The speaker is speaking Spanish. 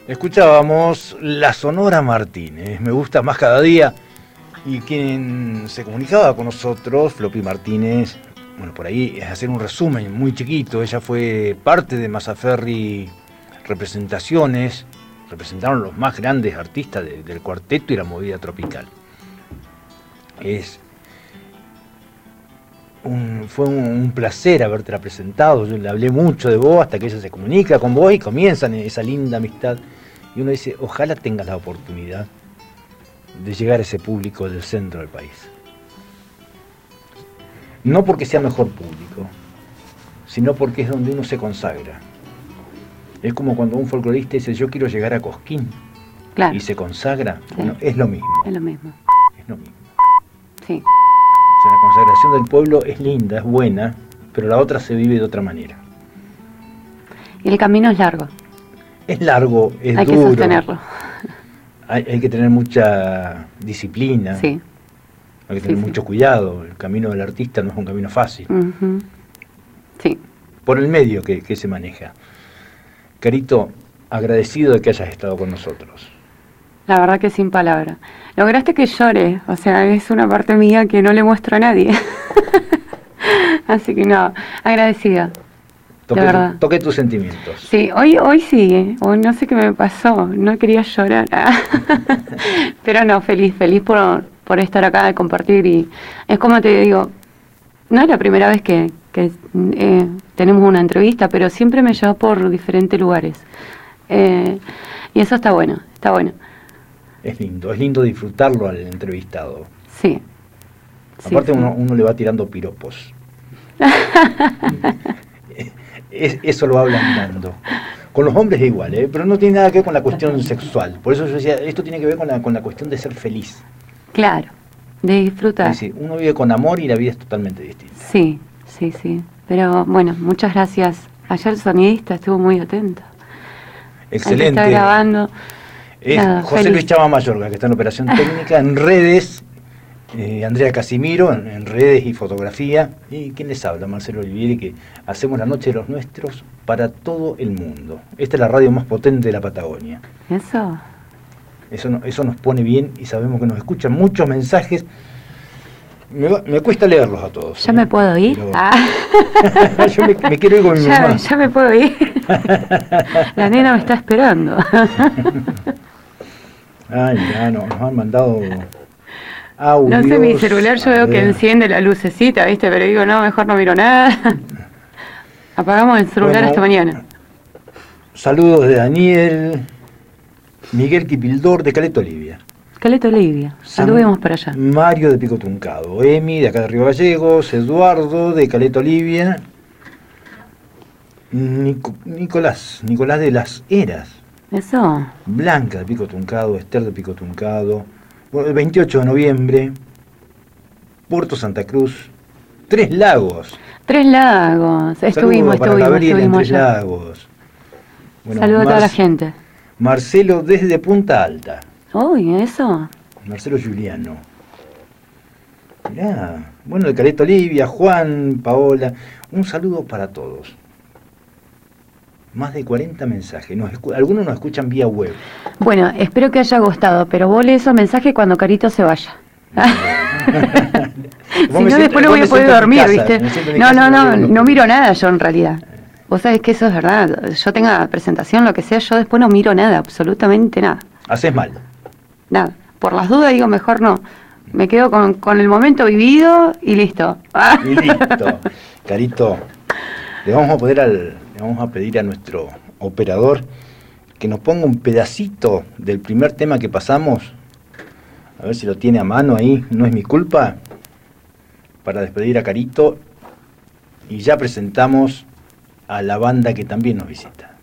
Escuchábamos La Sonora Martínez, me gusta más cada día, y quien se comunicaba con nosotros, Floppy Martínez, bueno, por ahí es hacer un resumen muy chiquito. Ella fue parte de Masaferri Representaciones, representaron los más grandes artistas del cuarteto y la movida tropical. Fue un placer haberte presentado. Yo le hablé mucho de vos hasta que ella se comunica con vos y comienzan esa linda amistad. Y uno dice, ojalá tengas la oportunidad de llegar a ese público del centro del país. No porque sea mejor público, sino porque es donde uno se consagra. Es como cuando un folclorista dice, yo quiero llegar a Cosquín, claro, y se consagra. Sí. Bueno, es lo mismo. Es lo mismo. Es lo mismo. Sí. O sea, la consagración del pueblo es linda, es buena, pero la otra se vive de otra manera. Y el camino es largo. Es largo, es hay duro. Hay que sostenerlo. Hay que tener mucha disciplina. Sí. Hay que tener mucho cuidado. El camino del artista no es un camino fácil. Sí. Por el medio que se maneja. Carito, agradecido de que hayas estado con nosotros. La verdad que sin palabras. Lograste que llore, o sea, es una parte mía que no le muestro a nadie. Así que no, agradecida. Toqué tus sentimientos. Sí, hoy sí, hoy no sé qué me pasó, no quería llorar. Pero no, feliz por estar acá, de compartir. Y es como te digo, no es la primera vez que tenemos una entrevista, pero siempre me lleva por diferentes lugares. Y eso está bueno, está bueno. Es lindo disfrutarlo al entrevistado. Sí. Aparte sí. Uno le va tirando piropos. Eso lo va ablandando. Con los hombres es igual, pero no tiene nada que ver con la cuestión sexual. Por eso yo decía, esto tiene que ver con la cuestión de ser feliz. Claro, de disfrutar. Es decir, uno vive con amor y la vida es totalmente distinta. Sí. Pero bueno, muchas gracias. Ayer el sonidista estuvo muy atento. Excelente. Está grabando. Es José Luis Chava Mayorga, que está en operación técnica, en redes, Andrea Casimiro, en redes y fotografía, y quien les habla, Marcelo Olivieri, que hacemos la noche de los nuestros para todo el mundo. Esta es la radio más potente de la Patagonia. Eso nos pone bien y sabemos que nos escuchan muchos mensajes. Me cuesta leerlos a todos. ¿Ya me puedo ir? Pero... Yo me quiero ir con mi mamá. Ya me puedo ir. La nena me está esperando. Ay, ya nos han mandado audios. No sé, mi celular yo veo que enciende la lucecita, ¿viste? Pero digo, no, mejor no miro nada. Apagamos el celular esta mañana. Saludos de Daniel, Miguel Quipildor de Caleta Olivia. Caleta Olivia, saludemos para allá. Mario de Pico Truncado, Emi de acá de Río Gallegos, Eduardo de Caleta Olivia, Nicolás de las Heras. Eso. Blanca de Pico Truncado, Esther de Pico Truncado. Bueno, el 28 de noviembre, Puerto Santa Cruz, Tres Lagos. Tres Lagos, estuvimos en Tres Lagos. Bueno, saludo a toda la gente. Marcelo desde Punta Alta. Uy, eso. Marcelo Giuliano. Mirá, bueno, de Caleta Olivia, Juan, Paola. Un saludo para todos. Más de 40 mensajes. Algunos nos escuchan vía web. Bueno, espero que haya gustado, pero vos lees esos mensajes cuando Carito se vaya. Si no, después no voy a poder dormir, ¿viste? No miro nada yo en realidad. Vos sabés que eso es verdad. Yo tenga presentación, lo que sea, yo después no miro nada, absolutamente nada. Haces mal. Nada. Por las dudas digo, mejor no. Me quedo con el momento vivido y listo. Y listo. Carito, le vamos a pedir a nuestro operador que nos ponga un pedacito del primer tema que pasamos, a ver si lo tiene a mano ahí, no es mi culpa, para despedir a Carito, y ya presentamos a la banda que también nos visita.